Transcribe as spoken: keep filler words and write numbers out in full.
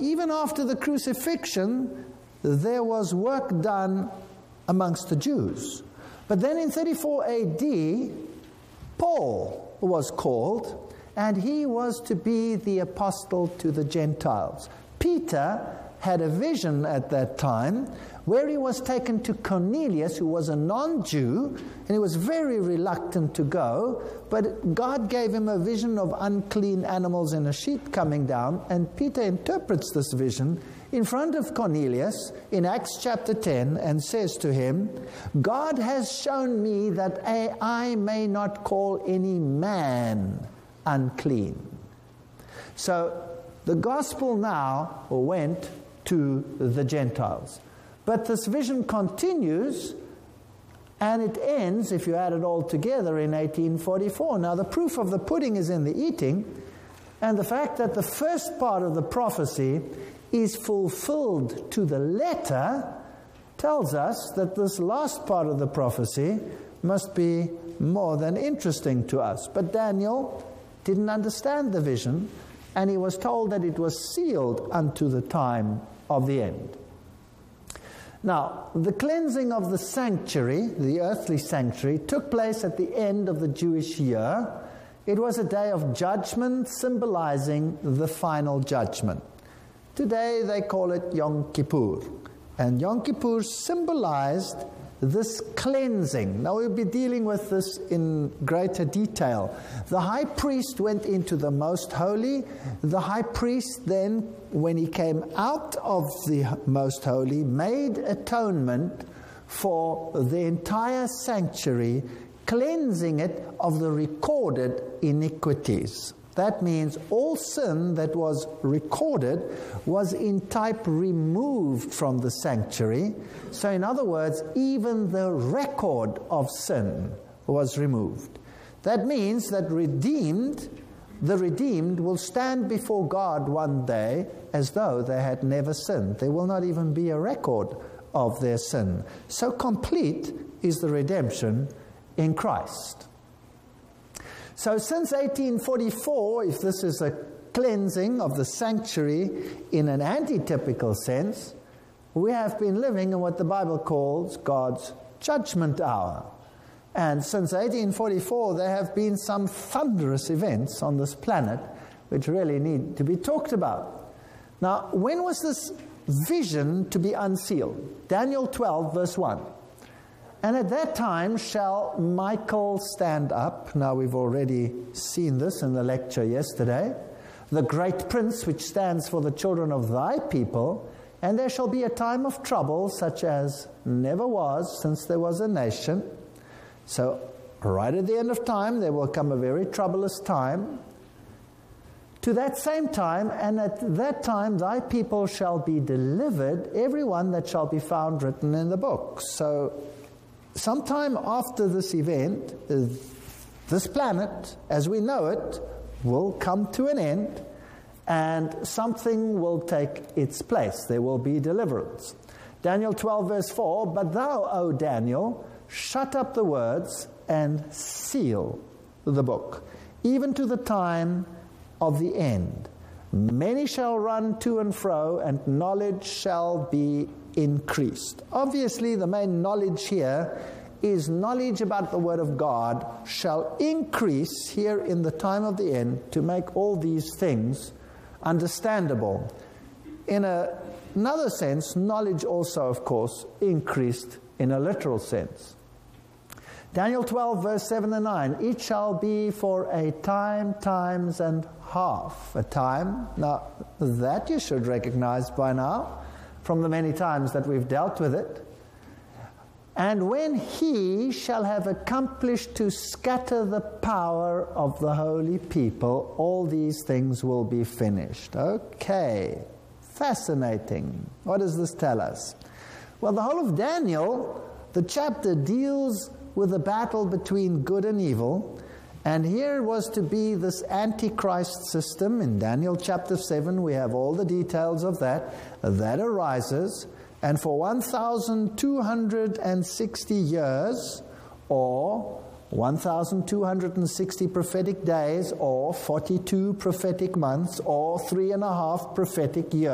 even after the crucifixion, there was work done amongst the Jews. But then in thirty-four A D, Paul was called, and he was to be the apostle to the Gentiles. Peter had a vision at that time where he was taken to Cornelius, who was a non-Jew, and he was very reluctant to go, but God gave him a vision of unclean animals in a sheet coming down, and Peter interprets this vision in front of Cornelius in Acts chapter ten and says to him, God has shown me that I may not call any man unclean. So the gospel now went to the Gentiles. But this vision continues, and it ends, if you add it all together, in eighteen forty-four. Now, the proof of the pudding is in the eating, and the fact that the first part of the prophecy is fulfilled to the letter tells us that this last part of the prophecy must be more than interesting to us. But Daniel didn't understand the vision, and he was told that it was sealed unto the time of the end. Now, the cleansing of the sanctuary, the earthly sanctuary, took place at the end of the Jewish year. It was a day of judgment, symbolizing the final judgment. Today they call it Yom Kippur. And Yom Kippur symbolized this cleansing. Now we'll be dealing with this in greater detail. The high priest went into the most holy. The high priest then, when he came out of the most holy, made atonement for the entire sanctuary, cleansing it of the recorded iniquities. That means all sin that was recorded was in type removed from the sanctuary. So in other words, even the record of sin was removed. That means that redeemed, the redeemed will stand before God one day as though they had never sinned. There will not even be a record of their sin. So complete is the redemption in Christ. So since eighteen forty-four, if this is a cleansing of the sanctuary in an antitypical sense, we have been living in what the Bible calls God's judgment hour. And since eighteen forty-four, there have been some thunderous events on this planet which really need to be talked about. Now, when was this vision to be unsealed? Daniel twelve, verse one. And at that time shall Michael stand up. Now we've already seen this in the lecture yesterday. The great prince which stands for the children of thy people. And there shall be a time of trouble such as never was since there was a nation. So right at the end of time there will come a very troublous time. To that same time, and at that time thy people shall be delivered, every one that shall be found written in the book. So sometime after this event, this planet, as we know it, will come to an end, and something will take its place. There will be deliverance. Daniel twelve, verse four, but thou, O Daniel, shut up the words and seal the book, even to the time of the end. Many shall run to and fro, and knowledge shall be increased. Obviously, the main knowledge here is knowledge about the Word of God shall increase here in the time of the end to make all these things understandable. In a, another sense, knowledge also, of course, increased in a literal sense. Daniel twelve, verse seven and nine, it shall be for a time, times, and half a time. Now, that you should recognize by now, from the many times that we've dealt with it. And when he shall have accomplished to scatter the power of the holy people, all these things will be finished. Okay, fascinating. What does this tell us? Well, the whole of Daniel, the chapter deals with the battle between good and evil. And here was to be this Antichrist system. In Daniel chapter seven, we have all the details of that. That arises. And for one thousand two hundred sixty years, or one thousand two hundred sixty prophetic days, or forty-two prophetic months, or three and a half prophetic years,